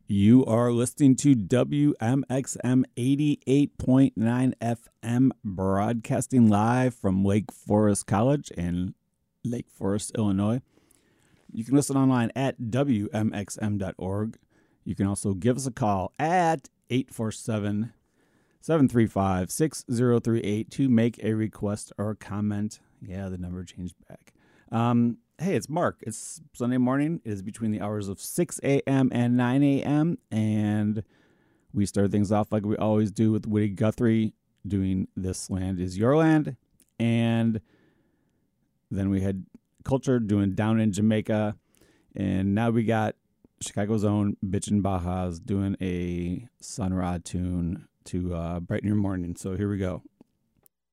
You are listening to WMXM 88.9 FM, broadcasting live from Lake Forest College in Lake Forest, Illinois. You can listen online at WMXM.org. You can also give us a call at 847-735-6038 to make a request or a comment. Yeah, the number changed back. Hey, it's Mark. It's Sunday morning. It is between the hours of 6 a.m. and 9 a.m. And we start things off like we always do with Woody Guthrie doing This Land Is Your Land. And then we had Culture doing Down in Jamaica. And now we got Chicago's own Bitchin' Bajas doing a Sun Ra tune to brighten your morning. So here we go.